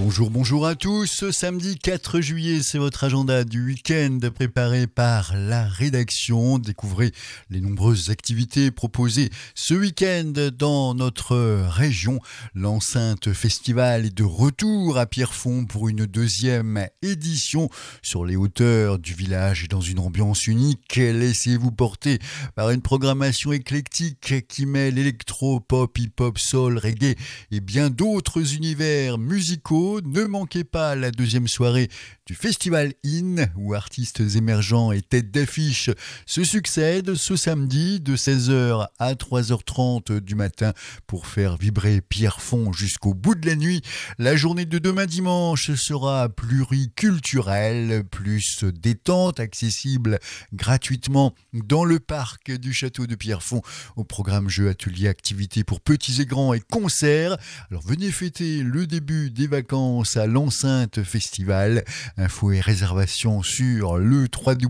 Bonjour à tous. Ce samedi 4 juillet, c'est votre agenda du week-end préparé par la rédaction. Découvrez les nombreuses activités proposées ce week-end dans notre région. L'enceinte festival est de retour à Pierrefonds pour une deuxième édition sur les hauteurs du village et dans une ambiance unique. Laissez-vous porter par une programmation éclectique qui mêle électro, pop, hip-hop, soul, reggae et bien d'autres univers musicaux. Ne manquez pas la deuxième soirée du Festival In, où artistes émergents et têtes d'affiche se succèdent ce samedi de 16h à 3h30 du matin pour faire vibrer Pierrefonds jusqu'au bout de la nuit. La journée de demain dimanche sera pluriculturelle, plus détente, accessible gratuitement dans le parc du château de Pierrefonds. Au programme jeux, ateliers, activités pour petits et grands et concerts. Alors venez fêter le début des vacances à l'enceinte festival. Infos et réservations sur le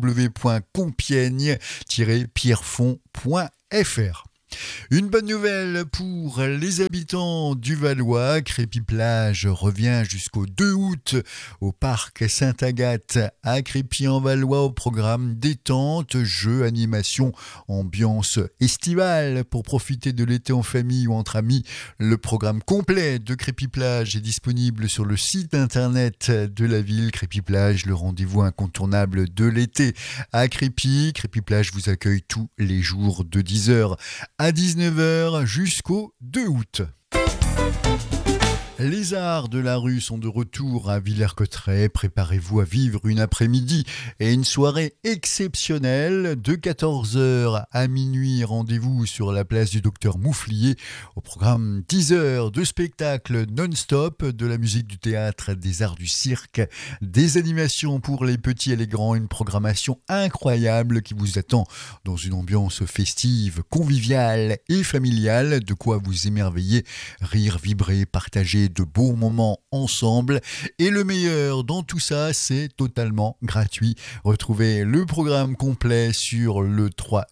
www.compiègne-pierrefonds.fr. Une bonne nouvelle pour les habitants du Valois. Crépy Plage revient jusqu'au 2 août au parc Sainte-Agathe à Crépy-en-Valois au programme détente, jeux, animation, ambiance estivale pour profiter de l'été en famille ou entre amis. Le programme complet de Crépy Plage est disponible sur le site internet de la ville. Crépy Plage, le rendez-vous incontournable de l'été à Crépy. Crépy Plage vous accueille tous les jours de 10h à 19h jusqu'au 2 août. Les arts de la rue sont de retour à Villers-Cotterêts. Préparez-vous à vivre une après-midi et une soirée exceptionnelle de 14h à minuit. Rendez-vous sur la place du Docteur Mouflier. Au programme 10 heures de spectacle non-stop, de la musique, du théâtre, des arts du cirque, des animations pour les petits et les grands. Une programmation incroyable qui vous attend dans une ambiance festive, conviviale et familiale. De quoi vous émerveiller, rire, vibrer, partager de beaux moments ensemble. Et le meilleur dans tout ça, c'est totalement gratuit. Retrouvez le programme complet sur le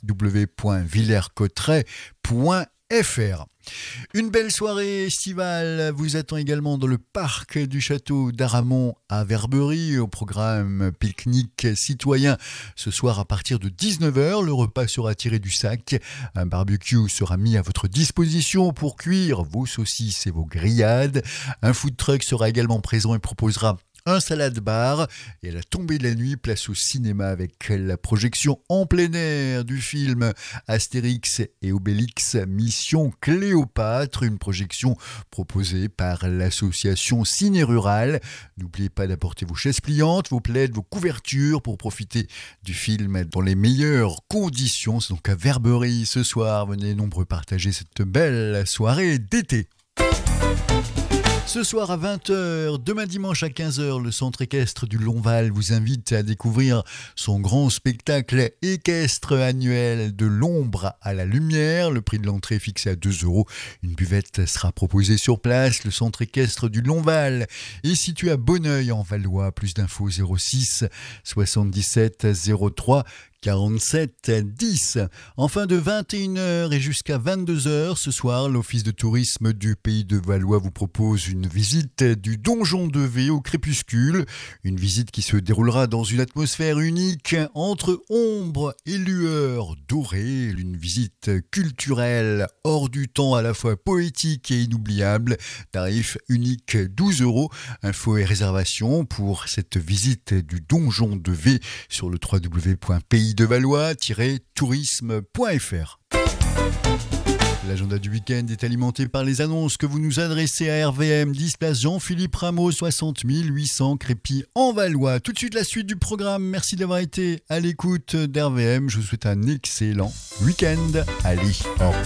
www.villerscotterêts.fr. Une belle soirée estivale vous attend également dans le parc du château d'Aramon à Verberie. Au programme pique-nique citoyen ce soir à partir de 19h. Le repas sera tiré du sac. Un barbecue sera mis à votre disposition pour cuire vos saucisses et vos grillades. Un food truck sera également présent et proposera un salade bar. Et à la tombée de la nuit, place au cinéma avec la projection en plein air du film Astérix et Obélix Mission Cléopâtre, une projection proposée par l'association Ciné Rural. N'oubliez pas d'apporter vos chaises pliantes, vos plaids, vos couvertures pour profiter du film dans les meilleures conditions. C'est donc à Verberie ce soir. Venez nombreux partager cette belle soirée d'été. Ce soir à 20h, demain dimanche à 15h, le centre équestre du Longval vous invite à découvrir son grand spectacle équestre annuel de l'ombre à la lumière. Le prix de l'entrée est fixé à 2 €. Une buvette sera proposée sur place. Le centre équestre du Longval est situé à Bonneuil en Valois. Plus d'infos 06 77 03 47 10. Enfin, de 21h et jusqu'à 22h ce soir, l'Office de tourisme du Pays de Valois vous propose une visite du donjon de V au crépuscule. Une visite qui se déroulera dans une atmosphère unique entre ombre et lueur dorée. Une visite culturelle hors du temps, à la fois poétique et inoubliable. Tarif unique 12 €. Infos et réservations pour cette visite du donjon de V sur le www.paysdevalois-tourisme.fr. L'agenda du week-end est alimenté par les annonces que vous nous adressez à RVM, 10 place Jean-Philippe Rameau, 60 800 Crépy en Valois. Tout de suite la suite du programme. Merci d'avoir été à l'écoute d'RVM. Je vous souhaite un excellent week-end. Allez, au revoir.